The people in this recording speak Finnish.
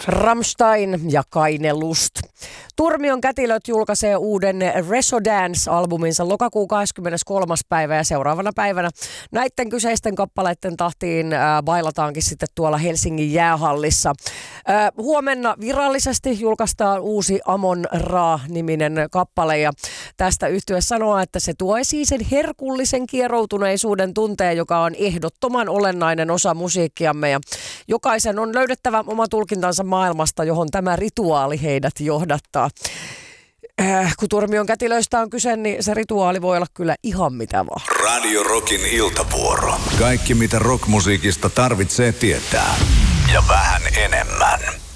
Rammstein ja Keine Lust. Turmion Kätilöt julkaisee uuden Resodance-albuminsa lokakuun 23. päivä ja seuraavana päivänä näiden kyseisten kappaleiden tahtiin bailataankin sitten tuolla Helsingin jäähallissa. Huomenna virallisesti julkaistaan uusi Amon Ra-niminen kappale ja tästä yhtye sanoo, että se tuo esiin sen herkullisen kieroutuneisuuden tunteen, joka on ehdottoman olennainen osa musiikkiamme ja jokaisen on löydettävä oma tulkintansa maailmasta, johon tämä rituaali heidät johdattaa. Kun Turmion Kätilöistä on kyse, niin se rituaali voi olla kyllä ihan mitä vaan. Radio Rockin iltavuoro. Kaikki mitä rockmusiikista tarvitsee tietää. Ja vähän enemmän.